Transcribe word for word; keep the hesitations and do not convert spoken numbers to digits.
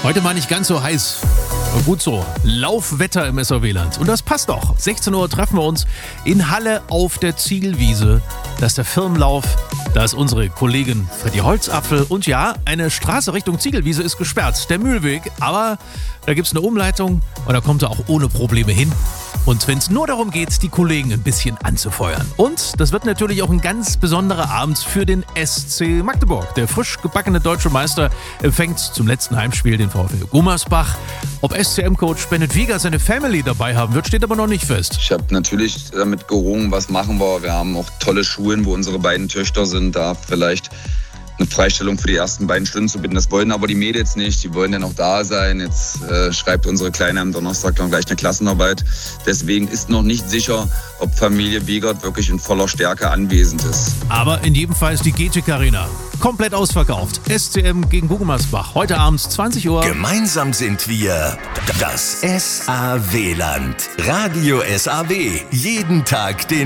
Heute mal nicht ganz so heiß. Aber gut so. Laufwetter im S A W-Land. Und das passt doch. sechzehn Uhr treffen wir uns in Halle auf der Zielwiese. Das ist der Firmenlauf. Da ist unsere Kollegin Freddy Holzapfel. Und ja, eine Straße Richtung Ziegelwiese ist gesperrt. Der Mühlweg. Aber da gibt es eine Umleitung. Und da kommt er auch ohne Probleme hin. Und wenn es nur darum geht, die Kollegen ein bisschen anzufeuern. Und das wird natürlich auch ein ganz besonderer Abend für den S C Magdeburg. Der frisch gebackene deutsche Meister empfängt zum letzten Heimspiel den VfL Gummersbach. Ob S C M-Coach Bennett Wieger seine Family dabei haben wird, steht aber noch nicht fest. Ich habe natürlich damit gerungen, was machen wir. Wir haben auch tolle Schulen, wo unsere beiden Töchter sind. Da vielleicht eine Freistellung für die ersten beiden Stunden zu bitten. Das wollen aber die Mädels nicht. Die wollen ja noch da sein. Jetzt äh, schreibt unsere Kleine am Donnerstag noch gleich eine Klassenarbeit. Deswegen ist noch nicht sicher, ob Familie Wiegert wirklich in voller Stärke anwesend ist. Aber in jedem Fall ist die G T K Arena komplett ausverkauft. S C M gegen Gummersbach. Heute Abend zwanzig Uhr. Gemeinsam sind wir das S A W-Land. Radio S A W. Jeden Tag den